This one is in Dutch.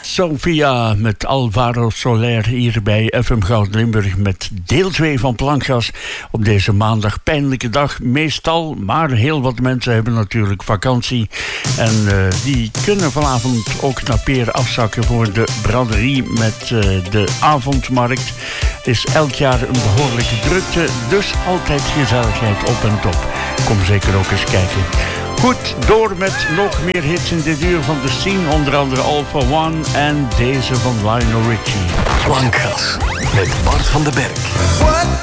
Sofia met Alvaro Soler hier bij FM Goud Limburg met deel 2 van Plankgas op deze maandag. Pijnlijke dag meestal, maar heel wat mensen hebben natuurlijk vakantie. En die kunnen vanavond ook naar Peer afzakken voor de braderie met de avondmarkt. Het is elk jaar een behoorlijke drukte, dus altijd gezelligheid op en top. Kom zeker ook eens kijken. Goed, door met nog meer hits in dit uur van de scene. Onder andere All for One en deze van Lionel Richie. Plankgas met Bart van den Berg.